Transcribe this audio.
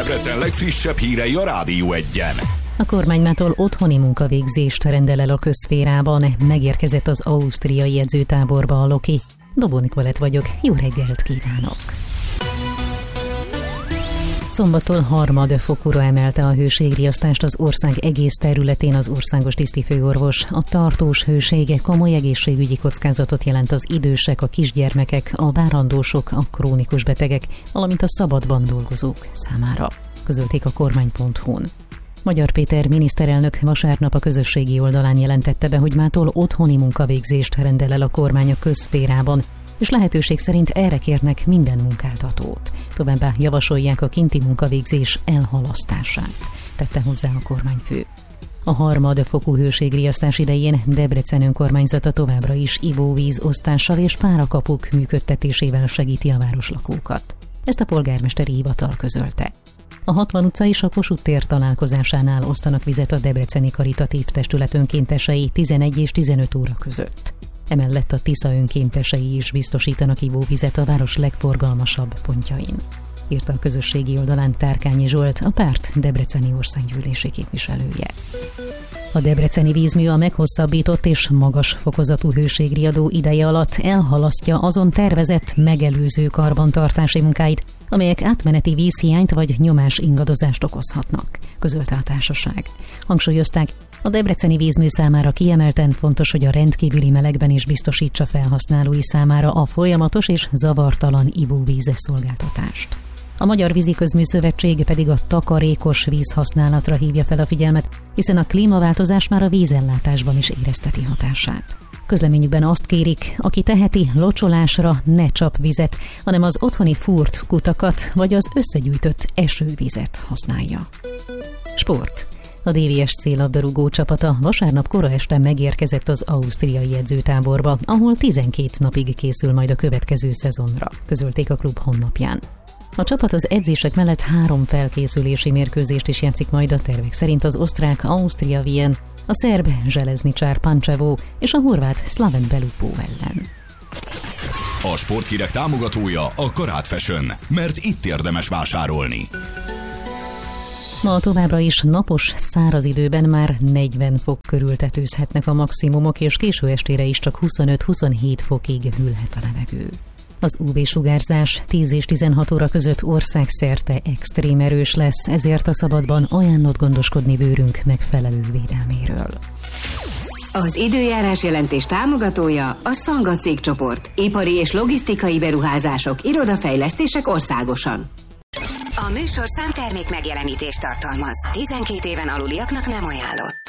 Debrecen legfrissebb hírei a Rádió 1-en. A kormány mától otthoni munkavégzést rendel el a közszférában. Megérkezett az ausztriai edzőtáborba a Loki. Dobó Nikolett vagyok, jó reggelt kívánok! Szombattól harmadfokúra emelte a hőségriasztást az ország egész területén az országos tisztifőorvos. A tartós hőség komoly egészségügyi kockázatot jelent az idősek, a kisgyermekek, a várandósok, a krónikus betegek, valamint a szabadban dolgozók számára, közölték a kormány.hu-n. Magyar Péter miniszterelnök vasárnap a közösségi oldalán jelentette be, hogy mától otthoni munkavégzést rendel el a kormány a közszférában, és lehetőség szerint erre kérnek minden munkáltatót. Továbbá javasolják a kinti munkavégzés elhalasztását, tette hozzá a kormányfő. A harmadfokú hőségriasztás idején Debrecen önkormányzata továbbra is ivóvíz osztással és párakapuk működtetésével segíti a városlakókat. Ezt a polgármesteri hivatal közölte. A 60 utca és a Kossuth tér találkozásánál osztanak vizet a debreceni karitatív testület önkéntesei 11 és 15 óra között. Emellett a Tisza önkéntesei is biztosítanak ivóvizet a város legforgalmasabb pontjain, írta a közösségi oldalán Tárkányi Zsolt, a párt debreceni országgyűlési képviselője. A debreceni vízmű a meghosszabbított és magas fokozatú hőségriadó ideje alatt elhalasztja azon tervezett megelőző karbantartási munkáit, amelyek átmeneti vízhiányt vagy nyomás ingadozást okozhatnak, közölte a társaság. Hangsúlyozták, a debreceni vízmű számára kiemelten fontos, hogy a rendkívüli melegben is biztosítsa felhasználói számára a folyamatos és zavartalan ivóvíz szolgáltatást. A Magyar Víziközmű Szövetség pedig a takarékos vízhasználatra hívja fel a figyelmet, hiszen a klímaváltozás már a vízellátásban is érezteti hatását. Közleményükben azt kérik, aki teheti, locsolásra ne csap vizet, hanem az otthoni fúrt kutakat vagy az összegyűjtött esővizet használja. Sport. A DVSC labdarúgó csapata vasárnap kora este megérkezett az ausztriai edzőtáborba, ahol 12 napig készül majd a következő szezonra, közölték a klub honlapján. A csapat az edzések mellett 3 felkészülési mérkőzést is játszik majd a tervek szerint az osztrák Austria Wien, a szerb Železničar Pančevo és a horvát Slaven Belupo ellen. A sporthírek támogatója a Karát Fashion, mert itt érdemes vásárolni. Ma továbbra is napos, száraz időben már 40 fok körül tetőzhetnek a maximumok, és késő estére is csak 25-27 fokig hűlhet a levegő. Az UV-sugárzás 10 és 16 óra között országszerte extrém erős lesz, ezért a szabadban ajánlott gondoskodni bőrünk megfelelő védelméről. Az időjárás jelentés támogatója a Szanga cégcsoport. Ipari és logisztikai beruházások, irodafejlesztések országosan. A műsor számtermék megjelenítést tartalmaz. 12 éven aluliaknak nem ajánlott.